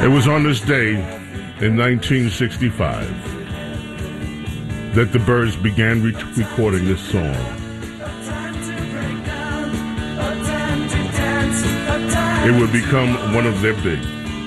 It was on this day in 1965 that the Byrds began recording this song. It would become one of their big.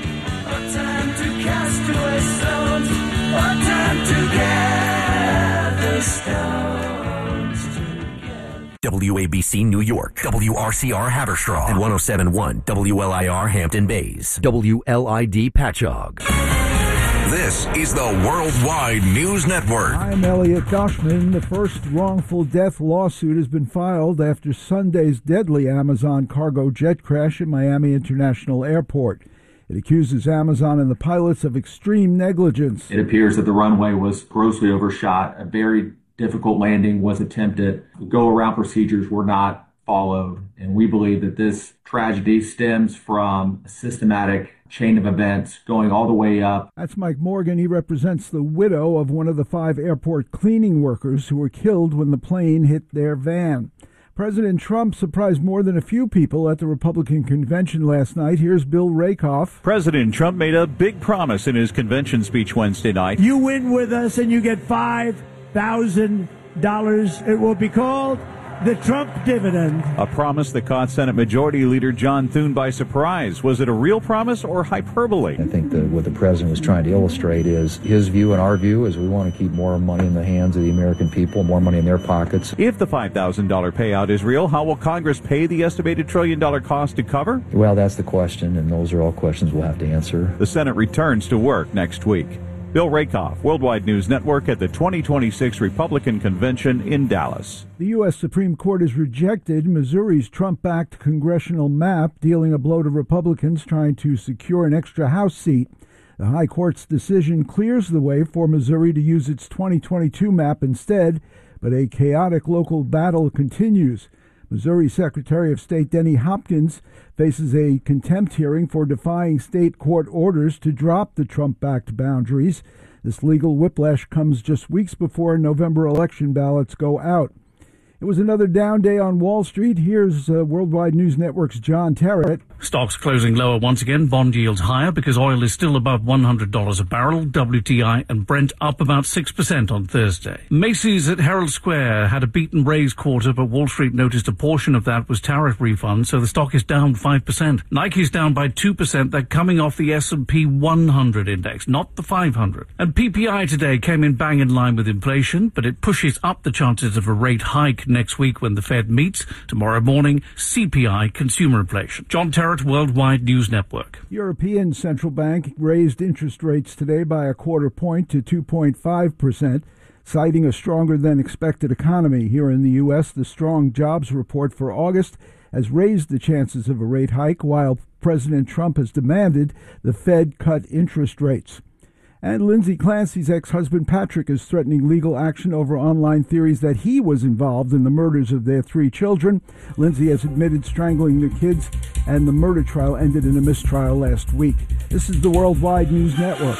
WABC New York, WRCR Haverstraw, and 107.1 WLIR Hampton Bays, WLID Patchogue. This is the Worldwide News Network. I'm Elliot Doshman. The first wrongful death lawsuit has been filed after Sunday's deadly Amazon cargo jet crash at Miami International Airport. It accuses Amazon and the pilots of extreme negligence. It appears that the runway was grossly overshot. A very difficult landing was attempted. The go-around procedures were not followed. And we believe that this tragedy stems from a systematic chain of events going all the way up. That's Mike Morgan. He represents the widow of one of the 5 airport cleaning workers who were killed when the plane hit their van. President Trump surprised more than a few people at the Republican convention last night. Here's Bill Rakoff. President Trump made a big promise in his convention speech Wednesday night. You win with us and you get $5,000. It will be called the Trump dividend. A promise that caught Senate Majority Leader John Thune by surprise. Was it a real promise or hyperbole? I think what the president was trying to illustrate is his view and our view is we want to keep more money in the hands of the American people, more money in their pockets. If the $5,000 payout is real, how will Congress pay the estimated $1 trillion cost to cover? Well, that's the question, and those are all questions we'll have to answer. The Senate returns to work next week. Bill Rakoff, Worldwide News Network, at the 2026 Republican Convention in Dallas. The U.S. Supreme Court has rejected Missouri's Trump-backed congressional map, dealing a blow to Republicans trying to secure an extra House seat. The High Court's decision clears the way for Missouri to use its 2022 map instead, but a chaotic local battle continues. Missouri Secretary of State Denny Hopkins faces a contempt hearing for defying state court orders to drop the Trump-backed boundaries. This legal whiplash comes just weeks before November election ballots go out. It was another down day on Wall Street. Here's Worldwide News Network's John Terrett. Stocks closing lower once again. Bond yields higher because oil is still above $100 a barrel. WTI and Brent up about 6% on Thursday. Macy's at Herald Square had a beat and raise quarter, but Wall Street noticed a portion of that was tariff refunds, so the stock is down 5%. Nike's down by 2%. They're coming off the S&P 100 index, not the 500. And PPI today came in bang in line with inflation, but it pushes up the chances of a rate hike next week when the Fed meets. Tomorrow morning, CPI, consumer inflation. John Terrett, Worldwide News Network. European Central Bank raised interest rates today by a quarter point to 2.5%, citing a stronger than expected economy. Here in the U.S., the strong jobs report for August has raised the chances of a rate hike, while President Trump has demanded the Fed cut interest rates. And Lindsay Clancy's ex-husband Patrick is threatening legal action over online theories that he was involved in the murders of their 3 children. Lindsay has admitted strangling the kids, and the murder trial ended in a mistrial last week. This is the Worldwide News Network.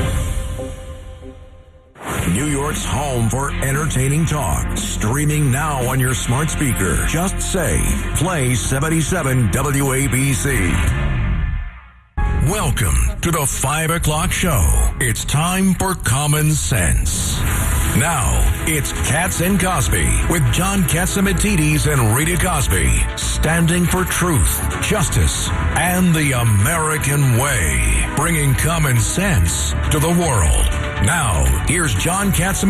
New York's home for entertaining talk. Streaming now on your smart speaker. Just say, play 77 WABC. Welcome to the 5 o'clock show. It's time for Common Sense. Now, it's Katz and Cosby with John Catsimatidis and Rita Cosby, standing for truth, justice, and the American way, bringing common sense to the world. Now, here's John Catsimatidis